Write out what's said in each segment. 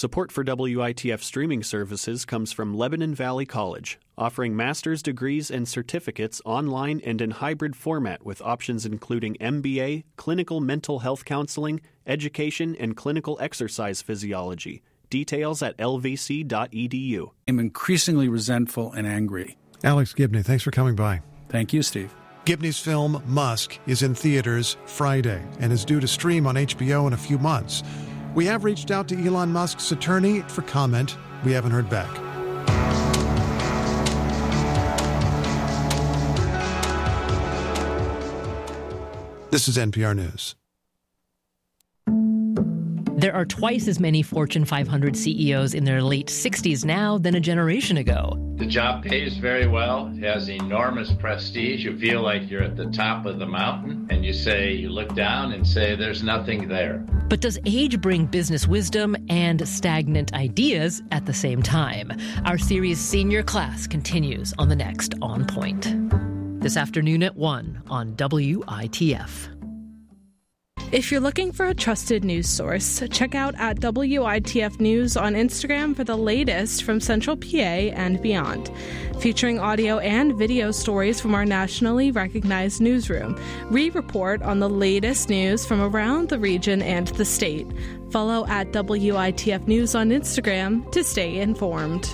Support for WITF streaming services comes from Lebanon Valley College, offering master's degrees and certificates online and in hybrid format with options including MBA, clinical mental health counseling, education, and clinical exercise physiology. Details at lvc.edu. I'm increasingly resentful and angry. Alex Gibney, thanks for coming by. Thank you, Steve. Gibney's film Musk is in theaters Friday and is due to stream on HBO in a few months. We have reached out to Elon Musk's attorney for comment. We haven't heard back. This is NPR News. There are twice as many Fortune 500 CEOs in their late 60s now than a generation ago. The job pays very well. It has enormous prestige. You feel like you're at the top of the mountain, and you look down and say, there's nothing there. But does age bring business wisdom and stagnant ideas at the same time? Our series Senior Class continues on the next On Point. This afternoon at 1 on WITF. If you're looking for a trusted news source, check out at WITF News on Instagram for the latest from Central PA and beyond, featuring audio and video stories from our nationally recognized newsroom. We report on the latest news from around the region and the state. Follow at WITF News on Instagram to stay informed.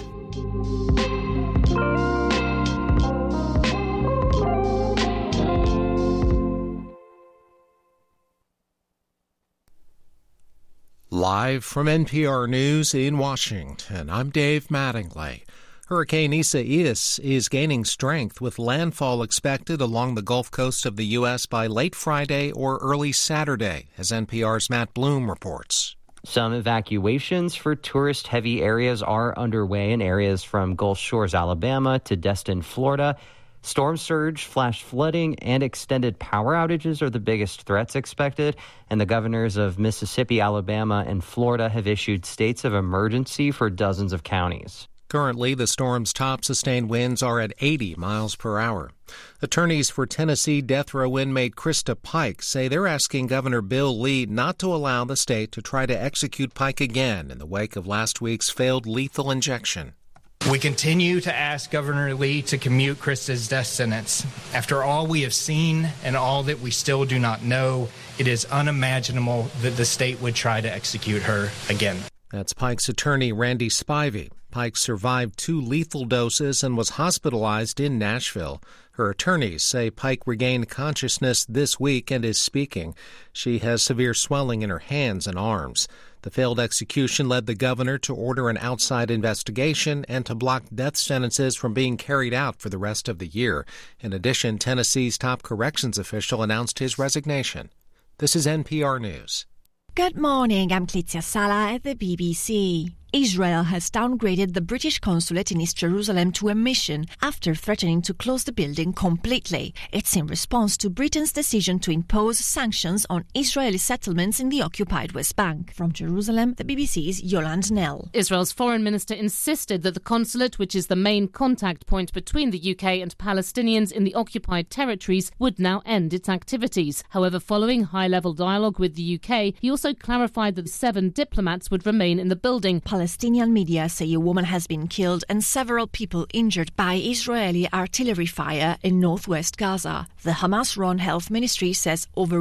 Live from NPR News in Washington, I'm Dave Mattingly. Hurricane Isaias is gaining strength with landfall expected along the Gulf Coast of the U.S. by late Friday or early Saturday, as NPR's Matt Bloom reports. Some evacuations for tourist-heavy areas are underway in areas from Gulf Shores, Alabama to Destin, Florida. Storm surge, flash flooding, and extended power outages are the biggest threats expected, and the governors of Mississippi, Alabama, and Florida have issued states of emergency for dozens of counties. Currently, the storm's top sustained winds are at 80 miles per hour. Attorneys for Tennessee death row inmate Krista Pike say they're asking Governor Bill Lee not to allow the state to try to execute Pike again in the wake of last week's failed lethal injection. We continue to ask Governor Lee to commute Krista's death sentence. After all we have seen and all that we still do not know, it is unimaginable that the state would try to execute her again. That's Pike's attorney, Randy Spivey. Pike survived 2 lethal doses and was hospitalized in Nashville. Her attorneys say Pike regained consciousness this week and is speaking. She has severe swelling in her hands and arms. The failed execution led the governor to order an outside investigation and to block death sentences from being carried out for the rest of the year. In addition, Tennessee's top corrections official announced his resignation. This is NPR News. Good morning, I'm Clizia Sala at the BBC. Israel has downgraded the British consulate in East Jerusalem to a mission after threatening to close the building completely. It's in response to Britain's decision to impose sanctions on Israeli settlements in the occupied West Bank. From Jerusalem, the BBC's Yolande Nell. Israel's foreign minister insisted that the consulate, which is the main contact point between the UK and Palestinians in the occupied territories, would now end its activities. However, following high-level dialogue with the UK, he also clarified that 7 diplomats would remain in the building. Palestinian media say a woman has been killed and several people injured by Israeli artillery fire in northwest Gaza. The Hamas-run health ministry says over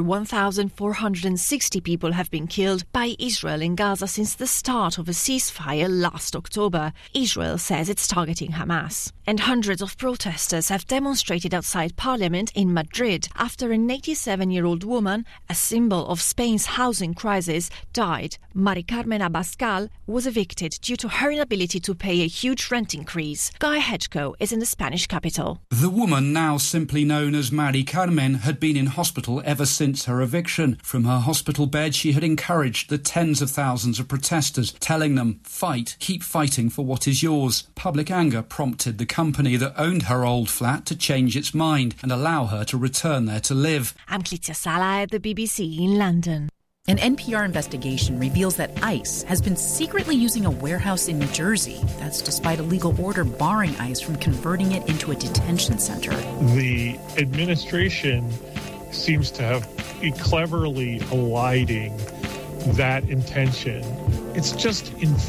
1,460 people have been killed by Israel in Gaza since the start of a ceasefire last October. Israel says it's targeting Hamas. And hundreds of protesters have demonstrated outside Parliament in Madrid after an 87-year-old woman, a symbol of Spain's housing crisis, died. Mari Carmen Abascal was evicted due to her inability to pay a huge rent increase. Guy Hedgecoe is in the Spanish capital. The woman, now simply known as Mari Carmen, had been in hospital ever since her eviction. From her hospital bed, she had encouraged the tens of thousands of protesters, telling them, fight, keep fighting for what is yours. Public anger prompted the company that owned her old flat to change its mind and allow her to return there to live. I'm Clizia Sala at the BBC in London. An NPR investigation reveals that ICE has been secretly using a warehouse in New Jersey. That's despite a legal order barring ICE from converting it into a detention center. The administration seems to have cleverly eliding that intention. It's just